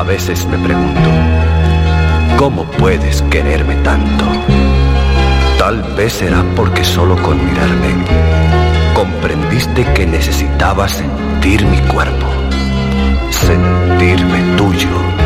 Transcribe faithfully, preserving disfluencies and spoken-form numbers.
A veces me pregunto, ¿cómo puedes quererme tanto? Tal vez será porque solo con mirarme comprendiste que necesitaba sentir mi cuerpo, sentirme tuyo.